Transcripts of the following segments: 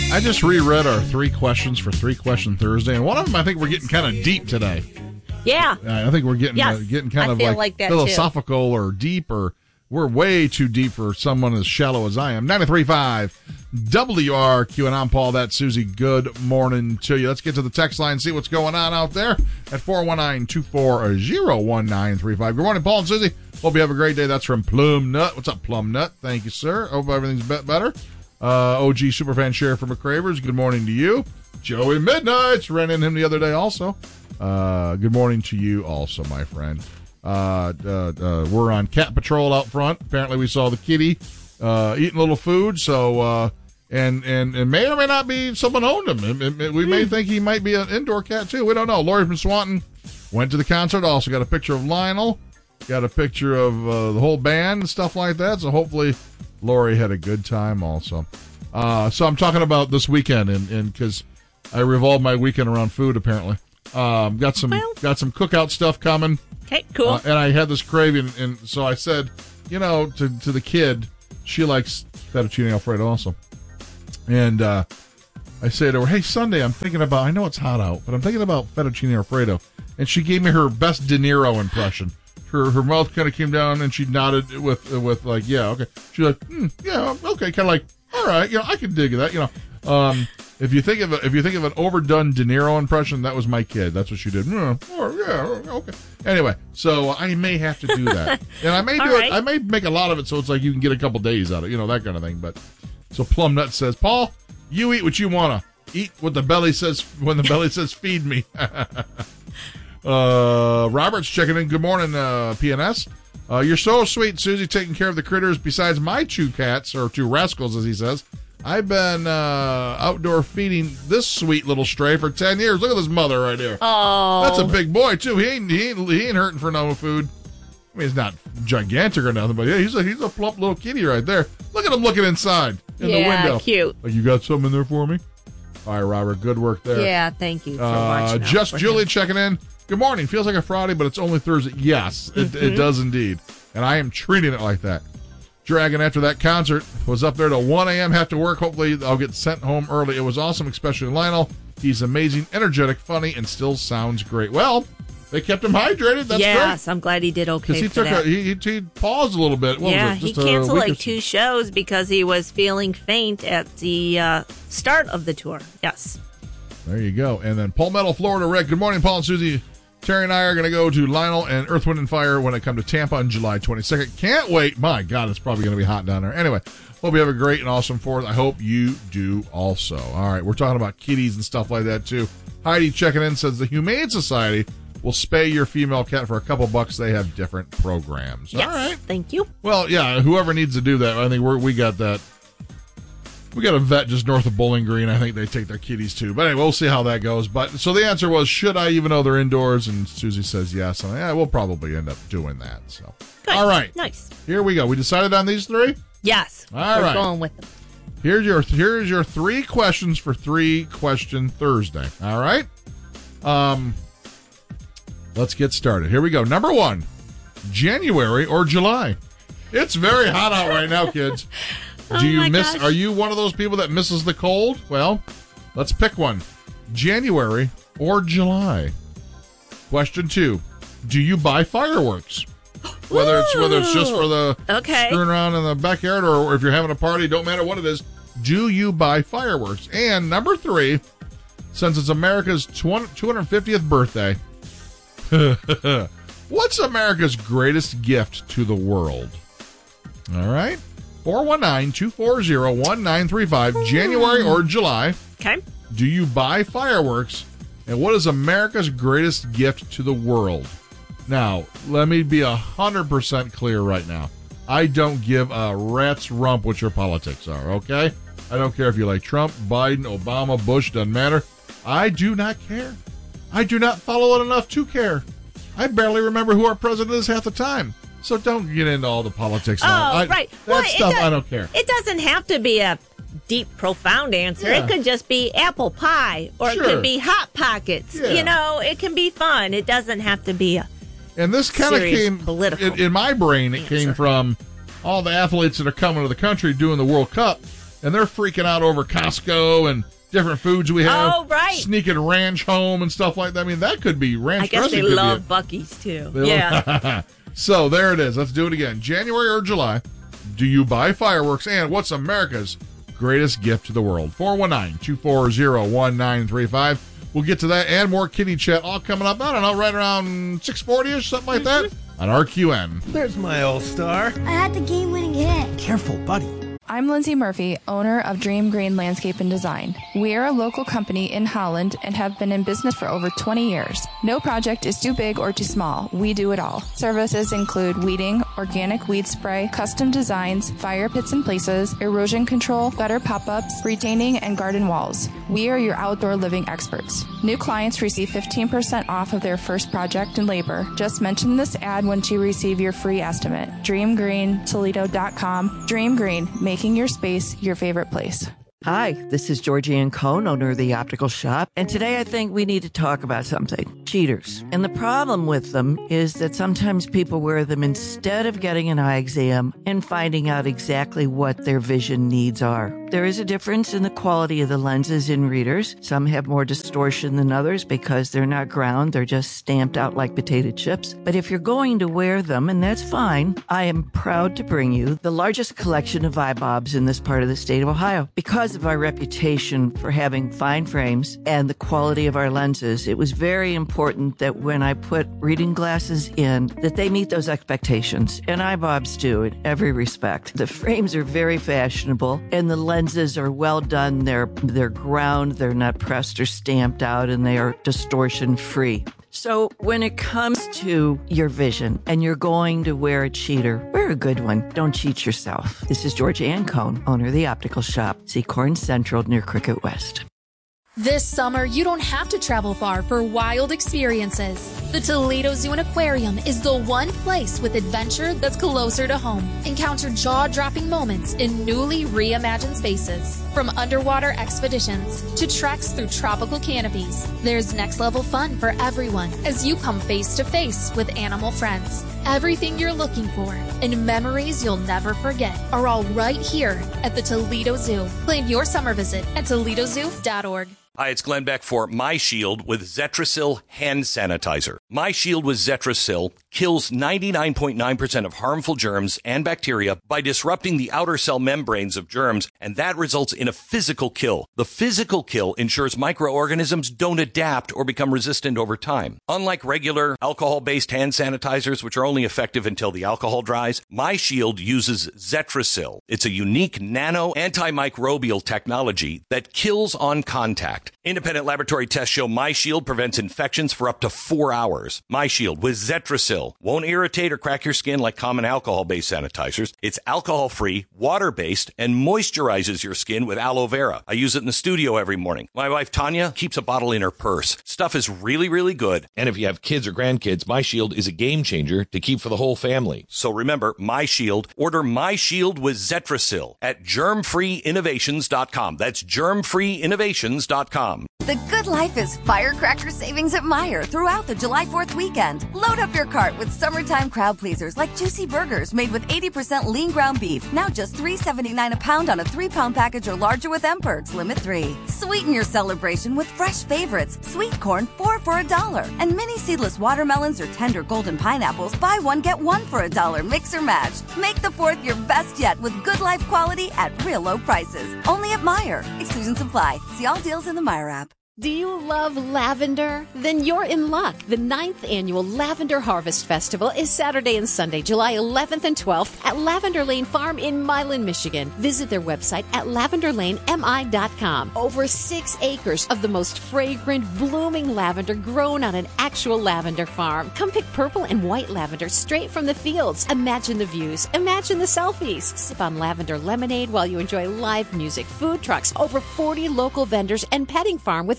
I just reread our 3 questions for 3 Question Thursday, and one of them I think we're getting kind of deep today. Yeah. I think we're getting kind of like philosophical or deep, or we're way too deep for someone as shallow as I am. 93.5 WRQ, and I'm Paul. That's Susie. Good morning to you. Let's get to the text line and see what's going on out there at 419-240-1935. Good morning, Paul and Susie. Hope you have a great day. That's from Plum Nut. What's up, Plum Nut? Thank you, sir. Hope everything's better. OG Superfan Sheriff from McCravers, good morning to you. Joey Midnights, ran into him the other day also. Good morning to you also, my friend. We're on cat patrol out front. Apparently we saw the kitty eating a little food, so and may or may not be someone owned him. We may think he might be an indoor cat too. We don't know. Lori from Swanton went to the concert, also got a picture of Lionel, got a picture of the whole band and stuff like that, so hopefully Lori had a good time also. So I'm talking about this weekend, and because I revolve my weekend around food apparently. Got some cookout stuff coming. Okay, cool. And I had this craving, and so I said, to the kid, she likes fettuccine Alfredo also. And I say to her, hey, Sunday, I'm thinking about, I know it's hot out, but I'm thinking about fettuccine Alfredo. And she gave me her best De Niro impression. Her mouth kind of came down, and she nodded with like, yeah, okay. She's like, yeah, okay, kind of like, all right, I can dig that, If you think of an overdone De Niro impression, that was my kid. That's what she did. Yeah, okay. Anyway, so I may have to do that, and I may do it. I may make a lot of it, so it's like you can get a couple days out of it, that kind of thing. But so Plum Nut says, Paul, you eat what you wanna eat. What the belly says when the belly says feed me. Robert's checking in. Good morning, PNS. You're so sweet, Susie, taking care of the critters. Besides my 2 cats, or 2 rascals, as he says. I've been outdoor feeding this sweet little stray for 10 years. Look at this mother right here. Oh, that's a big boy too. He ain't hurting for no food. I mean, he's not gigantic or nothing, but yeah, he's a plump little kitty right there. Look at him looking inside in the window. Yeah, cute. Like, you got something in there for me? All right, Robert, good work there. Yeah, thank you for watching. Just Julie checking in. Good morning. Feels like a Friday, but it's only Thursday. Yes, it does indeed, and I am treating it like that. Dragon, after that concert, was up there till 1 a.m. Have to work. Hopefully, I'll get sent home early. It was awesome, especially Lionel. He's amazing, energetic, funny, and still sounds great. Well, they kept him hydrated. That's great. Yes, I'm glad he did okay for that. He paused a little bit. He canceled like 2 shows because he was feeling faint at the start of the tour. Yes. There you go. And then Palmetto, Florida, Rick. Good morning, Paul and Susie. Terry and I are going to go to Lionel and Earth, Wind, and Fire when I come to Tampa on July 22nd. Can't wait. My God, it's probably going to be hot down there. Anyway, hope you have a great and awesome 4th. I hope you do also. All right, we're talking about kitties and stuff like that, too. Heidi checking in says the Humane Society will spay your female cat for a couple bucks. They have different programs. Yes, all right. Thank you. Well, yeah, whoever needs to do that, I think we got that. We got a vet just north of Bowling Green. I think they take their kitties too. But anyway, we'll see how that goes. But so the answer was, should I, even though they're indoors? And Susie says yes. And we'll probably end up doing that. So, good. All right, nice. Here we go. We decided on these 3. Yes. All right. We're going with them. Here's your 3 questions for 3 Question Thursday. All right. Let's get started. Here we go. Number 1, January or July? It's very hot out right now, kids. Do you miss? Gosh. Are you one of those people that misses the cold? Well, let's pick one. January or July? Question 2. Do you buy fireworks? Whether it's just for the screwing around in the backyard, or if you're having a party, don't matter what it is. Do you buy fireworks? And number 3, since it's America's 250th birthday, what's America's greatest gift to the world? All right. 419-240-1935, January or July. Okay. Do you buy fireworks? And what is America's greatest gift to the world? Now, let me be 100% clear right now. I don't give a rat's rump what your politics are, okay? I don't care if you like Trump, Biden, Obama, Bush, doesn't matter. I do not care. I do not follow it enough to care. I barely remember who our president is half the time. So don't get into all the politics. Right. That stuff, I don't care. It doesn't have to be a deep, profound answer. Yeah. It could just be apple pie, or it could be Hot Pockets. Yeah. It can be fun. It doesn't have to be a And this kind of came, political in my brain, it came from all the athletes that are coming to the country doing the World Cup. and they're freaking out over Costco and different foods we have. Oh, right. Sneaking ranch home and stuff like that. I mean, that could be ranch. I guess they love Buc-ee's too. Yeah. So there it is. Let's do it again. January or July, do you buy fireworks? And what's America's greatest gift to the world? 419-240-1935. We'll get to that and more kitty chat all coming up, I don't know, right around 6:40-ish, something like that, on RQN. There's my all-star. I had the game-winning hit. Careful, buddy. I'm Lindsay Murphy, owner of Dream Green Landscape and Design. We are a local company in Holland and have been in business for over 20 years. No project is too big or too small. We do it all. Services include weeding, organic weed spray, custom designs, fire pits and places, erosion control, gutter pop-ups, retaining, and garden walls. We are your outdoor living experts. New clients receive 15% off of their first project and labor. Just mention this ad once you receive your free estimate. DreamGreenToledo.com. Dream Green, making your space your favorite place. Hi, this is Georgianne Cohn, owner of the Optical Shop, and today I think we need to talk about something. Cheaters. And the problem with them is that sometimes people wear them instead of getting an eye exam and finding out exactly what their vision needs are. There is a difference in the quality of the lenses in readers. Some have more distortion than others because they're not ground, they're just stamped out like potato chips. But if you're going to wear them, and that's fine, I am proud to bring you the largest collection of eye bobs in this part of the state of Ohio. Because of our reputation for having fine frames and the quality of our lenses, it was very important that when I put reading glasses in, that they meet those expectations. And eye bobs do in every respect. The frames are very fashionable and the lenses are well done. They're ground, they're not pressed or stamped out, and they are distortion free. So when it comes to your vision and you're going to wear a cheater, wear a good one. Don't cheat yourself. This is Georgianne Cohn, owner of the Optical Shop, Seacorn Central near Cricket West. This summer, you don't have to travel far for wild experiences. The Toledo Zoo and Aquarium is the one place with adventure that's closer to home. Encounter jaw-dropping moments in newly reimagined spaces. From underwater expeditions to treks through tropical canopies, there's next-level fun for everyone as you come face-to-face with animal friends. Everything you're looking for and memories you'll never forget are all right here at the Toledo Zoo. Plan your summer visit at toledozoo.org. Hi, it's Glenn Beck for MyShield with Zetrasil hand sanitizer. MyShield with Zetrasil kills 99.9% of harmful germs and bacteria by disrupting the outer cell membranes of germs, and that results in a physical kill. The physical kill ensures microorganisms don't adapt or become resistant over time. Unlike regular alcohol-based hand sanitizers, which are only effective until the alcohol dries, MyShield uses Zetrasil. It's a unique nano antimicrobial technology that kills on contact. Independent laboratory tests show MyShield prevents infections for up to 4 hours. MyShield with Zetrasil won't irritate or crack your skin like common alcohol-based sanitizers. It's alcohol-free, water-based, and moisturizes your skin with aloe vera. I use it in the studio every morning. My wife, Tanya, keeps a bottle in her purse. Stuff is really, really good. And if you have kids or grandkids, MyShield is a game changer to keep for the whole family. So remember, MyShield. Order MyShield with Zetrasil at germfreeinnovations.com. That's germfreeinnovations.com. The good life is firecracker savings at Meijer throughout the July 4th weekend. Load up your cart with summertime crowd pleasers like juicy burgers made with 80% lean ground beef. Now just $3.79 a pound on a 3-pound package or larger with M-Perks, limit 3. Sweeten your celebration with fresh favorites. Sweet corn, 4 for $1. And mini seedless watermelons or tender golden pineapples, buy one, get one for $1. Mix or match. Make the 4th your best yet with good life quality at real low prices. Only at Meijer. Exclusions apply. See all deals in the Meijer app. Do you love lavender? Then you're in luck. The 9th annual Lavender Harvest Festival is Saturday and Sunday, July 11th and 12th at Lavender Lane Farm in Milan, Michigan. Visit their website at lavenderlanemi.com. Over 6 acres of the most fragrant, blooming lavender grown on an actual lavender farm. Come pick purple and white lavender straight from the fields. Imagine the views. Imagine the selfies. Sip on lavender lemonade while you enjoy live music, food trucks, over 40 local vendors, and petting farm with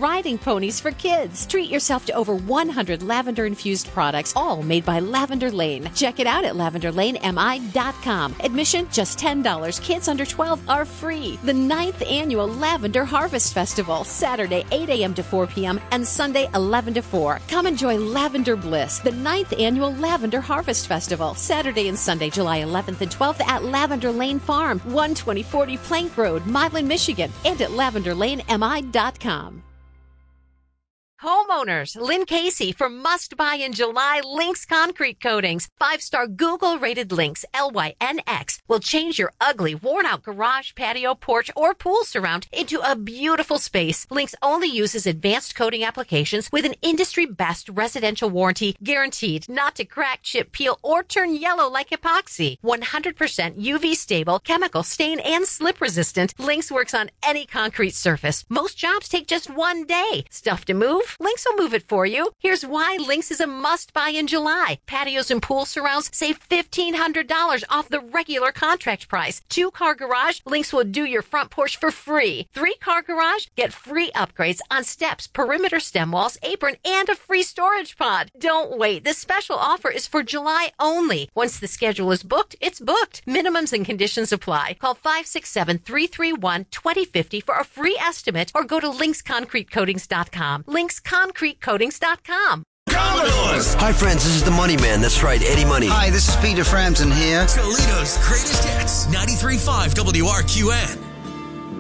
riding ponies for kids. Treat yourself to over 100 lavender-infused products, all made by Lavender Lane. Check it out at lavenderlanemi.com. Admission just $10. Kids under 12 are free. The 9th Annual Lavender Harvest Festival, Saturday 8 a.m. to 4 p.m. and Sunday 11 to 4. Come enjoy Lavender Bliss, the 9th Annual Lavender Harvest Festival, Saturday and Sunday, July 11th and 12th at Lavender Lane Farm, 12040 Plank Road, Milan, Michigan, and at lavenderlanemi.com. Homeowners, Lynn Casey for Must Buy in July Lynx Concrete Coatings. 5-star Google-rated Lynx, LYNX, will change your ugly, worn-out garage, patio, porch, or pool surround into a beautiful space. Lynx only uses advanced coating applications with an industry-best residential warranty guaranteed not to crack, chip, peel, or turn yellow like epoxy. 100% UV-stable, chemical, stain, and slip-resistant. Lynx works on any concrete surface. Most jobs take just 1 day. Stuff to move? Lynx will move it for you. Here's why Lynx is a must-buy in July. Patios and pool surrounds save $1,500 off the regular contract price. 2-car garage, Lynx will do your front porch for free. 3-car garage, get free upgrades on steps, perimeter stem walls, apron, and a free storage pod. Don't wait. This special offer is for July only. Once the schedule is booked, it's booked. Minimums and conditions apply. Call 567-331-2050 for a free estimate or go to lynxconcretecoatings.com. lynxconcretecoatings.com. Commodores! Hi, friends. This is the Money Man. That's right, Eddie Money. Hi, this is Peter Frampton here. Toledo's greatest hits, 93.5 WRQN.